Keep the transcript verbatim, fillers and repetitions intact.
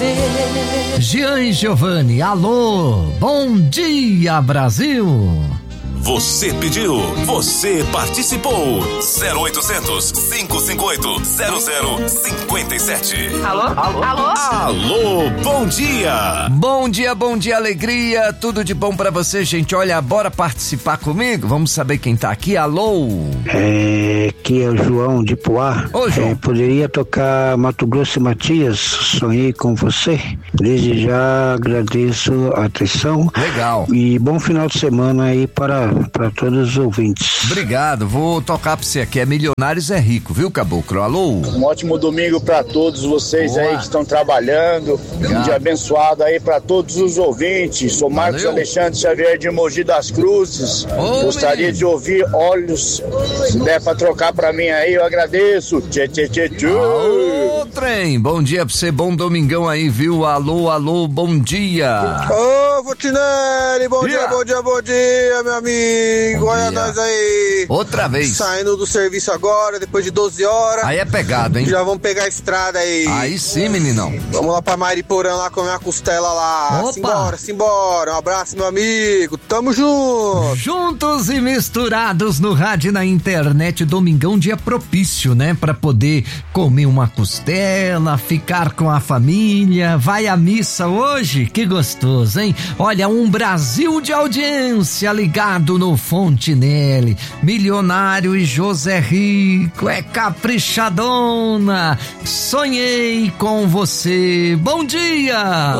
você. Jean e Giovanni, alô, bom dia, Brasil. Você pediu, você participou. zero oitocentos, cinco cinco oito, zero zero cinco sete. Alô? Alô? Alô? Alô, bom dia. Bom dia, bom dia, alegria, tudo de bom pra você, gente. Olha, bora participar comigo? Vamos saber quem tá aqui. Alô? É, aqui é o João de Poá. Ô, João. É, poderia tocar Mato Grosso e Matias, Sonhei com Você. Desde já agradeço a atenção. Legal. E bom final de semana aí para para todos os ouvintes. Obrigado, vou tocar pra você aqui, é Milionários é Rico, viu, Caboclo? Alô? Um ótimo domingo para todos vocês. Boa. Aí que estão trabalhando. Obrigado. Um dia abençoado aí para todos os ouvintes. Sou Marcos Valeu. Alexandre Xavier de Mogi das Cruzes. Ô, Gostaria menino. de ouvir Olhos. Se der para trocar para mim aí, eu agradeço. Tchê, tchê, tchê, tchê. Alô, trem, bom dia pra você, bom domingão aí, viu? Alô, alô, bom dia. Ô, Futinelli, bom Yeah. dia, bom dia, bom dia, meu amigo. Bom Olha dia. nós aí. Outra vez. Saindo do serviço agora, depois de doze horas. Aí é pegado, hein? Já vamos pegar a estrada aí. Aí sim, meninão. Vamos lá pra Mariporã lá comer uma costela lá. Opa. Simbora, simbora. Um abraço, meu amigo. Tamo junto. Juntos e misturados no rádio e na internet, domingão, dia propício, né? Pra poder comer uma costela, ficar com a família. Vai à missa hoje? Que gostoso, hein? Olha, um Brasil de audiência ligado no Fontinelli. Milionário e José Rico, é caprichadona. Sonhei com você. Bom dia!